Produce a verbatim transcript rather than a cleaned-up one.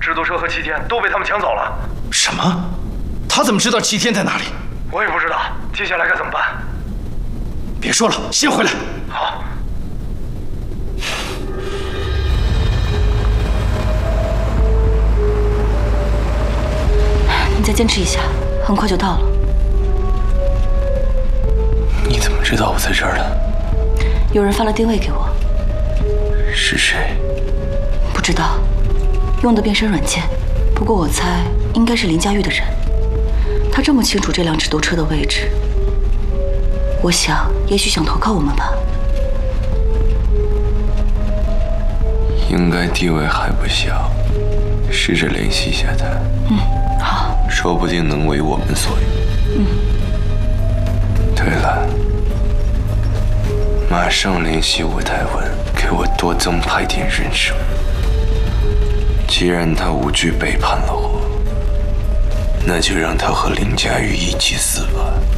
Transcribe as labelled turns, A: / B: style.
A: 制毒车和齐天都被他们抢走了。
B: 什么？他怎么知道齐天在哪里？
A: 我也不知道，接下来该怎么办？
B: 别说了，先回来。
A: 好。
C: 你再坚持一下，很快就到了。
D: 你怎么知道我在这儿的？
C: 有人发了定位给我。
D: 是谁？
C: 不知道，用的变身软件。不过我猜应该是林佳玉的人。他这么清楚这辆制毒车的位置，我想也许想投靠我们吧。
D: 应该地位还不小，试着联系一下他。
C: 嗯，好。
D: 说不定能为我们所用。
C: 嗯。
D: 对了，马上联系吴太文，给我多增派点人手。既然他无惧背叛了我，那就让他和林佳玉一起死吧。